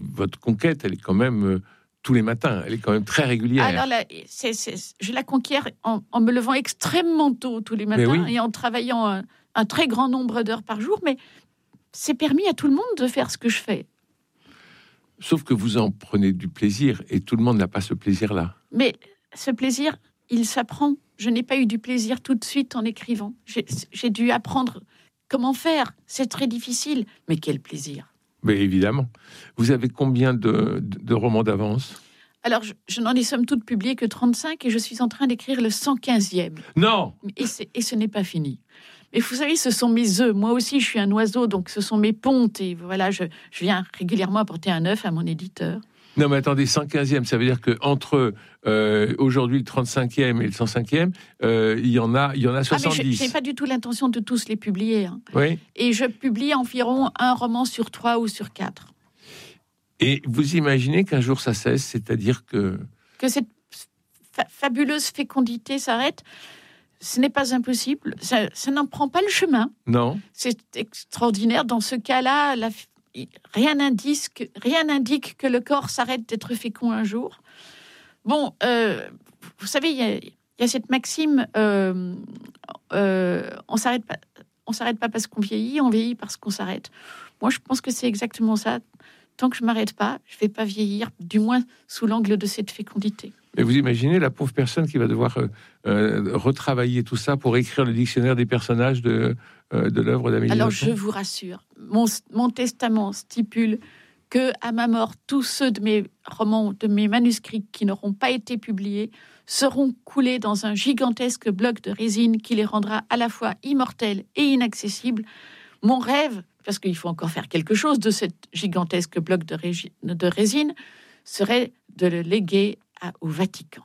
votre conquête, elle est quand même tous les matins. Elle est quand même très régulière. Alors là, je la conquiers en me levant extrêmement tôt tous les matins et en travaillant un très grand nombre d'heures par jour. Mais c'est permis à tout le monde de faire ce que je fais. Sauf que vous en prenez du plaisir et tout le monde n'a pas ce plaisir-là. Mais ce plaisir, il s'apprend. Je n'ai pas eu du plaisir tout de suite en écrivant. J'ai dû apprendre comment faire. C'est très difficile. Mais quel plaisir! Mais évidemment. Vous avez combien de romans d'avance ? Alors, je n'en ai somme toute publié que 35 et je suis en train d'écrire le 115e. Non ! Et ce n'est pas fini. Mais vous savez, ce sont mes œufs. Moi aussi, je suis un oiseau, donc ce sont mes pontes. Et voilà, je viens régulièrement apporter un œuf à mon éditeur. Non, mais attendez, 115e, ça veut dire qu'entre aujourd'hui le 35e et le 105e, il y en a 70. Mais je n'ai pas du tout l'intention de tous les publier. Hein. Oui. Et je publie environ un roman sur 3 ou sur 4. Et vous imaginez qu'un jour ça cesse, c'est-à-dire que cette fabuleuse fécondité s'arrête? Ce n'est pas impossible. Ça n'en prend pas le chemin. Non. C'est extraordinaire. Dans ce cas-là, rien n'indique que le corps s'arrête d'être fécond un jour. Bon, vous savez, il y a cette maxime, on s'arrête pas parce qu'on vieillit, on vieillit parce qu'on s'arrête. Moi, je pense que c'est exactement ça. Tant que je m'arrête pas, je vais pas vieillir, du moins sous l'angle de cette fécondité. Mais vous imaginez la pauvre personne qui va devoir retravailler tout ça pour écrire le dictionnaire des personnages de l'œuvre d'Amélie Nothomb. Alors, je vous rassure, mon testament stipule que, à ma mort, tous ceux de mes romans, de mes manuscrits qui n'auront pas été publiés seront coulés dans un gigantesque bloc de résine qui les rendra à la fois immortels et inaccessibles. Mon rêve, parce qu'il faut encore faire quelque chose de ce gigantesque bloc de résine, serait de le léguer au Vatican.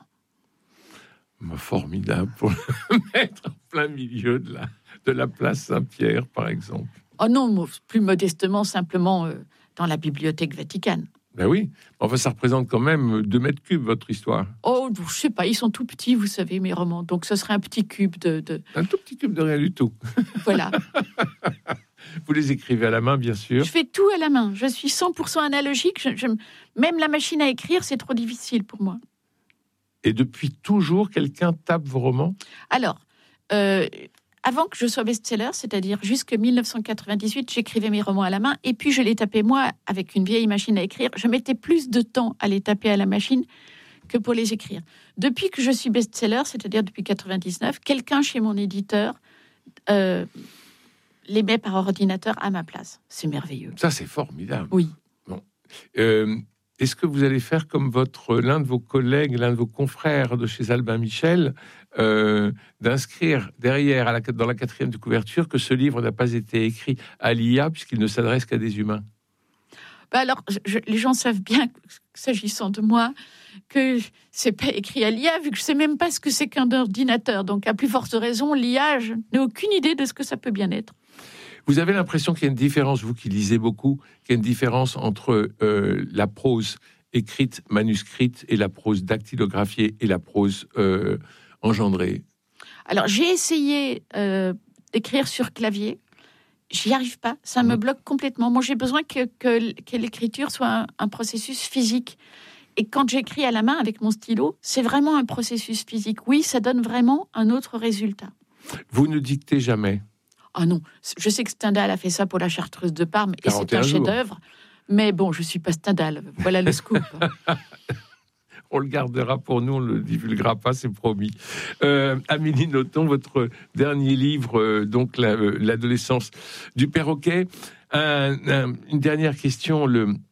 Formidable, pour le mettre en plein milieu de la place Saint-Pierre, par exemple. Oh non, plus modestement, simplement dans la bibliothèque vaticane. Ben oui, enfin ça représente quand même 2 mètres cubes, votre histoire. Oh, je sais pas, ils sont tout petits, vous savez, mes romans. Donc ce serait un petit cube de... Un tout petit cube de rien du tout. Voilà. Vous les écrivez à la main, bien sûr. Je fais tout à la main. Je suis 100% analogique. Même la machine à écrire, c'est trop difficile pour moi. Et depuis toujours, quelqu'un tape vos romans ? Alors, avant que je sois best-seller, c'est-à-dire jusque 1998, j'écrivais mes romans à la main. Et puis, je les tapais, moi, avec une vieille machine à écrire. Je mettais plus de temps à les taper à la machine que pour les écrire. Depuis que je suis best-seller, c'est-à-dire depuis 99, quelqu'un chez mon éditeur... les met par ordinateur à ma place. C'est merveilleux. Ça, c'est formidable. Oui. Bon. Est-ce que vous allez faire comme l'un de vos collègues, l'un de vos confrères de chez Albin Michel, d'inscrire derrière, dans la 4e de couverture, que ce livre n'a pas été écrit à l'IA, puisqu'il ne s'adresse qu'à des humains ? Alors, les gens savent bien, s'agissant de moi, que c'est pas écrit à l'IA, vu que je sais même pas ce que c'est qu'un ordinateur. Donc, à plus forte raison, l'IA, je n'ai aucune idée de ce que ça peut bien être. Vous avez l'impression qu'il y a une différence, vous qui lisez beaucoup, qu'il y a une différence entre la prose écrite, manuscrite, et la prose dactylographiée et la prose engendrée ? Alors, j'ai essayé d'écrire sur clavier. J'y arrive pas, ça me bloque complètement. Moi, j'ai besoin que l'écriture soit un processus physique. Et quand j'écris à la main avec mon stylo, c'est vraiment un processus physique. Oui, ça donne vraiment un autre résultat. Vous ne dictez jamais ? Ah non, je sais que Stendhal a fait ça pour la Chartreuse de Parme et c'est un chef-d'œuvre. Mais bon, je suis pas Stendhal. Voilà le scoop. On le gardera pour nous, on ne le divulguera pas, c'est promis. Amélie Nothomb, votre dernier livre, donc l'adolescence du perroquet. Une dernière question,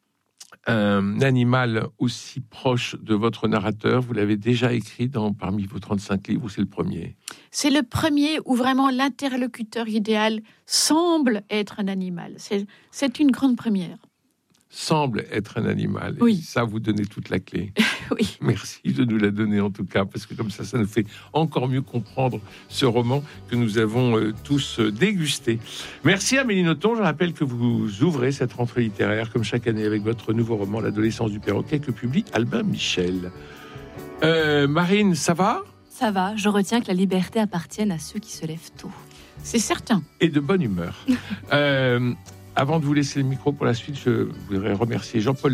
un animal aussi proche de votre narrateur, vous l'avez déjà écrit parmi vos 35 livres, ou c'est le premier ? C'est le premier où vraiment l'interlocuteur idéal semble être un animal. C'est une grande première. Semble être un animal. Oui. Et ça, vous donnez toute la clé. Oui. Merci de nous la donner en tout cas, parce que comme ça nous fait encore mieux comprendre ce roman que nous avons tous dégusté. Merci Amélie Nothomb. Je rappelle que vous ouvrez cette rentrée littéraire comme chaque année avec votre nouveau roman L'adolescence du perroquet que publie Albin Michel. Marine, ça va ? Ça va, je retiens que la liberté appartienne à ceux qui se lèvent tôt. C'est certain. Et de bonne humeur. Avant de vous laisser le micro pour la suite, je voudrais remercier Jean-Paul